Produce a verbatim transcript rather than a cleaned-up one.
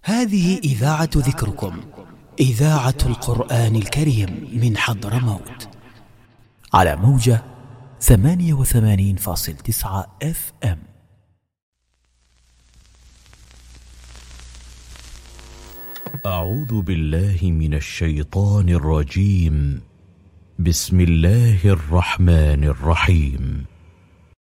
هذه إذاعة ذكركم، إذاعة القرآن الكريم من حضرموت، على موجة ثمانية وثمانين فاصل تسعة اف ام. أعوذ بالله من الشيطان الرجيم. بسم الله الرحمن الرحيم.